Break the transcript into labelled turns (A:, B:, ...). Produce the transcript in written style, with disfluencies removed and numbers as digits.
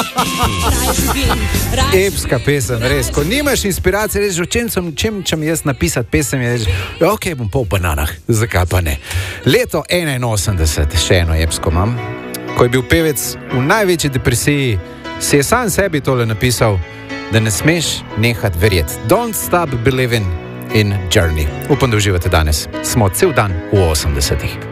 A: Epska pesem, res. Ko nimaš inspiracije, rečeš, o čem mi jaz napisati pesem, je rečeš, ok, bom pa v bananah, zakaj pa ne. Leto 81, še eno epsko imam, ko je bil pevec v največji depresiji, si je sam sebi tole napisal, da ne smeš nehati verjeti. Don't stop believing in journey. Upam, da uživate danes. Smo cel dan v 80-ih.